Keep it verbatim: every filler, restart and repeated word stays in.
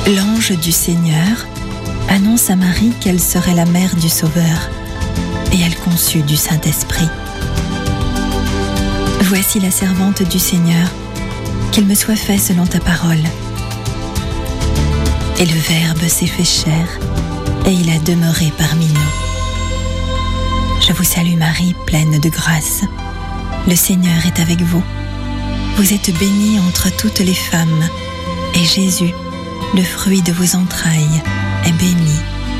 L'ange du Seigneur annonce à Marie qu'elle serait la mère du Sauveur, et elle conçut du Saint-Esprit. Voici la servante du Seigneur, qu'il me soit fait selon ta parole. Et le Verbe s'est fait chair, et il a demeuré parmi nous. Je vous salue Marie, pleine de grâce. Le Seigneur est avec vous. Vous êtes bénie entre toutes les femmes, et Jésus, le fruit de vos entrailles, est béni.